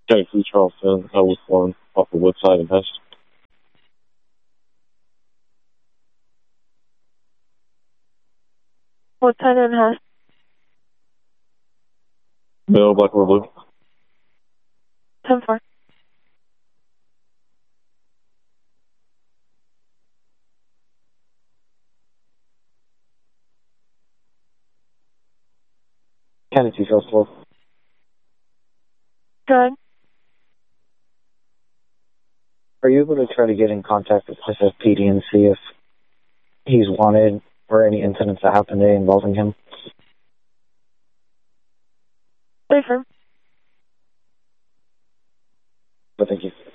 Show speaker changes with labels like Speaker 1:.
Speaker 1: County Food Charleston, with one off of Woodside and Hest.
Speaker 2: Woodside and Hest.
Speaker 1: Bill, black or blue?
Speaker 2: 10-4.
Speaker 3: County 2 Charleston.
Speaker 2: Good.
Speaker 3: Are you able to try to get in contact with SFPD and see if he's wanted or any incidents that happened today involving him?
Speaker 2: Affirm.
Speaker 3: But thank you.